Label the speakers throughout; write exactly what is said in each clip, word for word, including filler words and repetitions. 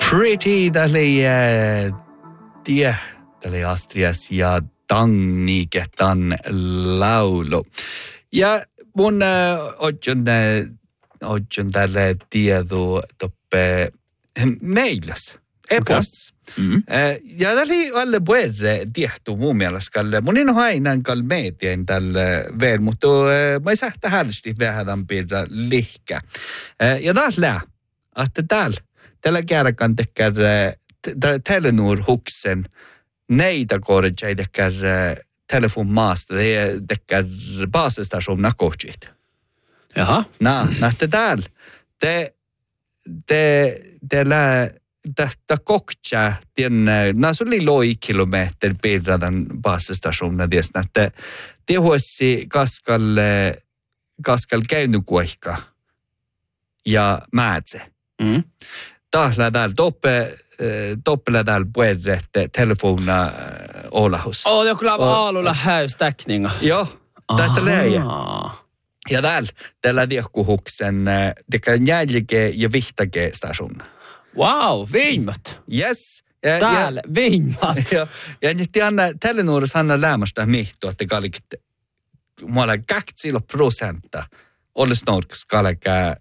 Speaker 1: Pretty, tämä oli äh, tie, tämä oli Astrias ja Tanniketan laulu. Ja mun äh, oon äh, tälle tieto toppe meilas, e-posts. Okay. Mm-hmm. Äh, ja tämä oli alle puolelle tiehtu mun mielestä, kalle. Mun en ole aina kal meetien tälle vielä, mutta äh, mä ei saa tähällisesti vähän tämän piirra lihkä. Äh, ja taas lää, että täällä. Tällä kärkän tekär Telenor huksen neitä korjaa tekär telefonmaasta tekär basistasjonen kohtit.
Speaker 2: Jaha.
Speaker 1: Nää, näette täällä. Te te te lä tästä kokcha tien nää oli loi kilometer piirradan basistasjonen ties näette te huosi kaskalle kaskal käynykuihka ja määtse.
Speaker 2: Mm.
Speaker 1: Taasla täällä toppe, toppela täällä puhutte telefona Olahus.
Speaker 2: Oh, det är klart aalulla häystäckninga.
Speaker 1: Joo, tästä läjä. Ja täällä, täällä tiekkuhuksen, teka jälke ja vihtake station.
Speaker 2: Wow, viimmat.
Speaker 1: Yes. Ja,
Speaker 2: täällä,
Speaker 1: ja,
Speaker 2: viimmat.
Speaker 1: Ja, ja nyt Anna, Telenorissa Hanna lämmästä mihtua, että kallikin, mulla kaktsilo prosenta olisi norks kallikin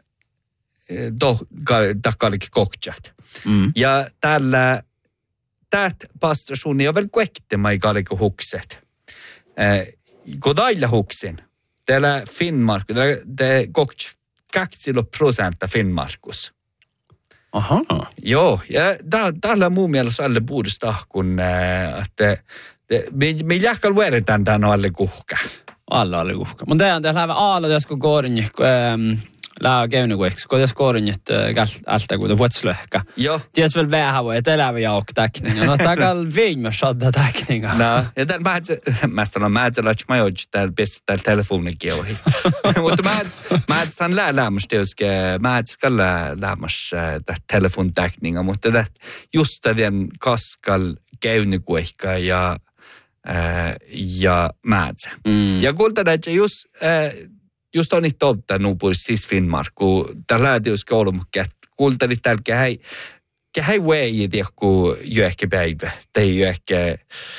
Speaker 1: to takalikin kokchat.
Speaker 2: Mm.
Speaker 1: Ja tällä täät pastasuni on vielä kuektemai kaliko hukset. Eh, Kodailla huksen. Täällä Finnmark, te kokch kaksilo prosenta Finnmarkus.
Speaker 2: Aha.
Speaker 1: Joo, ja täällä muun mielestä alle puudesta, kun että me jähkal vuodetaan tämän alle kuhka.
Speaker 2: Alle alle kuhka. Mutta tämä on täällä aivan aalla, josko koorin lää käynykuiksi, kun tässä koorinjat alta, kun te vuotslöhkä.
Speaker 1: Joo.
Speaker 2: Ties väl vähän voi, että elävä jaukka täkninga. No takal viimä shadda täkninga.
Speaker 1: No, ja täällä määtsä, mä sanon määtsä, että mä oon täällä pistä täällä telefonikin ohi. Mutta määtsä on lää lämmästä, jos määtsä kan lää lämmästä täällä telefon täkninga, mutta täällä just tämän kaskal käynykuihka ja ja määtsä.
Speaker 2: Mm.
Speaker 1: Ja kuultaan, että just just on niitä ottanut pois siis Finnmark, kun täällä lähti jos koulumukkeet. Kuultani täällä kähäi, kähäi väijät joku jöhkä päivä, tai jöhkä,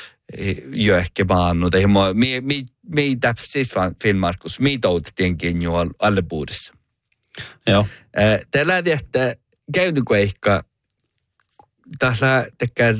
Speaker 1: jöhkä maannu, tai mi, mi, mi täp siis Finnmarkus, mi toutettiinkin jo alle puudessa.
Speaker 2: Joo.
Speaker 1: Täällä lähti, että käynyt ehkä, täällä tekär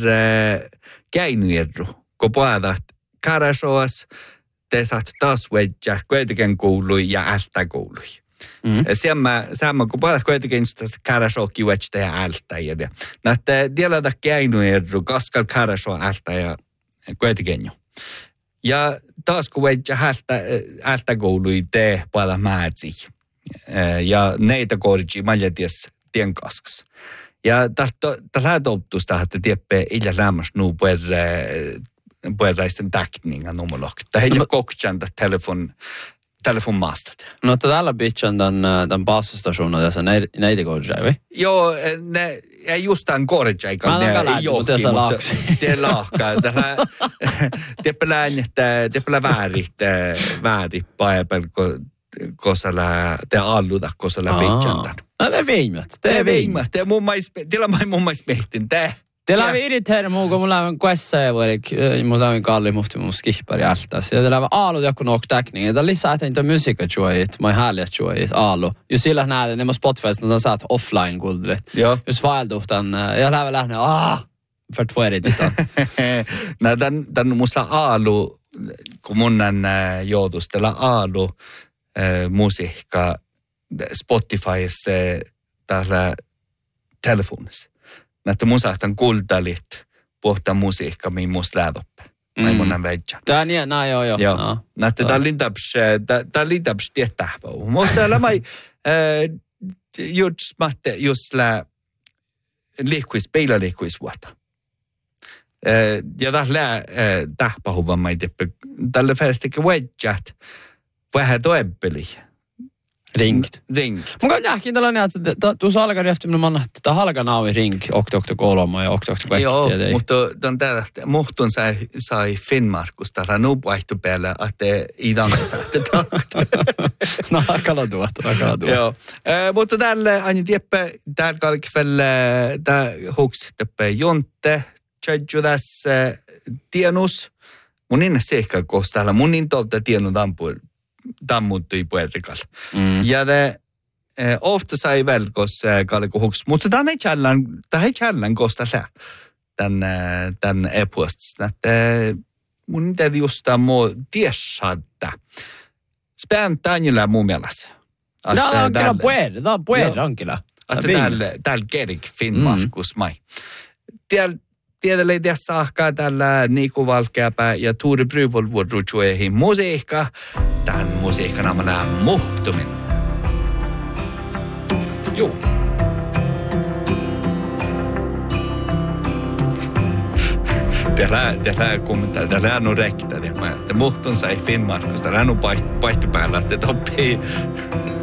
Speaker 1: käynyt kun puhutaan Karasoas, te saat taas vedä kuitenkin koului ja ältä koului.
Speaker 2: Mm.
Speaker 1: Sieltä, sieltä kun puhutaan kuitenkin Karasokki vedä ja ältä. Näette tiedätä käynyt erru, koska Karaso ältä ja kuitenkin jo. Ja taas kun vedä ältä, ältä koului, te puhutaan määtsi. Ja neitä korjii, mä en tiedä, tien kaskas. Ja tällä toptusta, että tiedä, illä lämmäs nuu puhutaan puhutaan täkninga numerologit. Tämä ei ole kokchanda telefon, telefonmaastat.
Speaker 2: No täällä pitchan tämän, tämän bassostationen tässä näitä korjaa, vai?
Speaker 1: Joo, ne ei just tämän korjaa.
Speaker 2: Mä en ole lähti, mutta tässä laaksi.
Speaker 1: Tämä laakkaa. Tämä on väärit, väärit päivä, kosalla te alluta, kosalla pitchan tämän.
Speaker 2: No te viimät, te viimät.
Speaker 1: Te mun maissa mehtin, te.
Speaker 2: Teillä on irriteerä muu, kun mulla on kuessa ja vuodik, mulla on kalli muhti mun skippari altas. Ja teillä on aalu joku nok täkning. Ja lisää, että niitä musiikka juoit, mä härliä juoit, aalu. Jos sillä nähdään, ne mun Spotifysta, ne on saat offline kuuldret.
Speaker 1: Joo.
Speaker 2: Jos vaeltuhtan, ja lähden lähden, aah, för två eritytaan.
Speaker 1: No, tämän musta aalu, kun mun on joutus, teillä aalu musiikka Spotifyssa täällä telefonissa. Näitä musahtan kultalit puhtaan musiikka, mihin musta lähtöppä. Mä ei mun vedä.
Speaker 2: Tää on niin, no joo joo.
Speaker 1: Joo. Näitä tää on lintaps tietää. Mutta täällä mä just mahte just lää liikkuis, peila liikkuis vuotta. Ja taas lää tähpähuvan mä ei tiedä. Tällä färstikin vedjät vähän toeppeli.
Speaker 2: Ringt.
Speaker 1: Ringt.
Speaker 2: Mun on jääkin tällainen, että tuossa alkaa riehtiminen manna, että tämä halka naavi ring, okto-okto kolmo ja okto-okto kaikki.
Speaker 1: Joo, mutta on täällä, muhtun sai, sai Finnmarkus täällä nuupvaihtu päällä, että ei tanke saatte tarkoittaa.
Speaker 2: No, akala tuota, akala tuota.
Speaker 1: Joo, mutta täällä aina tieppä, täällä kaikki vielä, tää huks teppä jonte, tjadju tässä tienus. Mun inna seikka koos täällä, mun in tuolta tienu tampu, tammuttui puerrikalla.
Speaker 2: Mm.
Speaker 1: Ja det eh, ofta sai väl kos eh, kalku huks, mutta tämän ei challan, tämän ei challan kosta sä, tämän, eh, tämän e-posts. Että eh, mun täytyy just tämä muu tiessadda. Späntä on kyllä mun mielestä.
Speaker 2: Tämä on kyllä puer, tämä on puer on kyllä.
Speaker 1: Että täällä, täällä kerik Finnmarkus mai. Täällä Tiedälle ei tiedä saakkaa tällä Niku Valkeapää ja Tuuri Bryvol vuodrujuihin musiikka. Tämän musiikan amalla muhtumin. Joo. Täällä, täällä kommentaa, täällä on rektä. Te muhtun sai Finnmarkus, täällä on paihtu päällä, että toppii.